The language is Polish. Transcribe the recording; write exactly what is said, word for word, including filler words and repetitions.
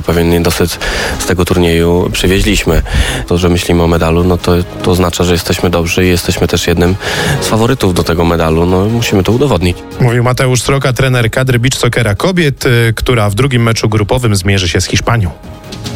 pewien niedosyt z tego turnieju przywieźliśmy. To, że myślimy o medalu, no to, to oznacza, że jesteśmy dobrzy i jesteśmy też jednym z faworytów do tego medalu. No musimy to udowodnić. Mówił Mateusz Sroka, trener kadry beach soccera kobiet, która w drugim meczu grupowym zmierzy się z Hiszpanią.